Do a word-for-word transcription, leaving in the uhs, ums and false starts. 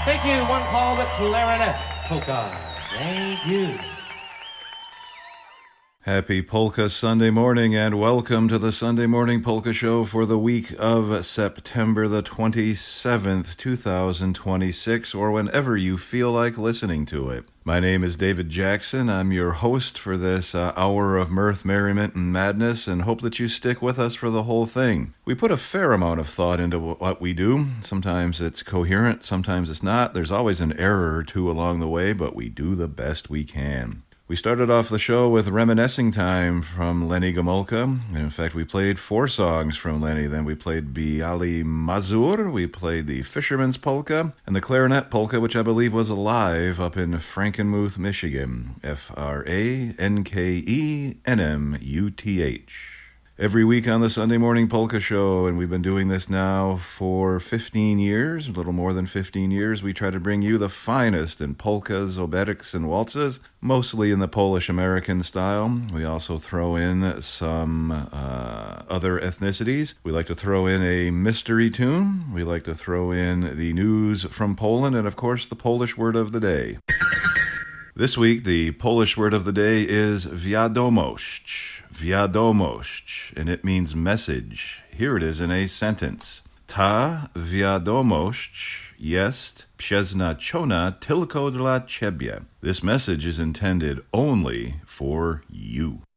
Thank you, one call the clarinet polka. Thank you. Happy Polka Sunday morning and welcome to the Sunday Morning Polka Show for the week of September the twenty-seventh, two thousand twenty-six, or whenever you feel like listening to it. My name is David Jackson. I'm your host for this uh, hour of mirth, merriment, and madness, and hope that you stick with us for the whole thing. We put a fair amount of thought into what we do. Sometimes it's coherent, sometimes it's not. There's always an error or two along the way, but we do the best we can. We started off the show with Reminiscing Time from Lenny Gomulka. In fact, we played four songs from Lenny. Then we played Bialy Mazur, we played the Fisherman's Polka, and the Clarinet Polka, which I believe was live up in Frankenmuth, Michigan. F R A N K E N M U T H. Every week on the Sunday Morning Polka Show, and we've been doing this now for fifteen years, a little more than fifteen years, we try to bring you the finest in polkas, obereks, and waltzes, mostly in the Polish-American style. We also throw in some uh, other ethnicities. We like to throw in a mystery tune. We like to throw in the news from Poland, and of course, the Polish word of the day. This week, the Polish word of the day is wiadomość. Wiadomość, and it means message. Here it is in a sentence. Ta wiadomość jest przeznaczona tylko dla ciebie. This message is intended only for you.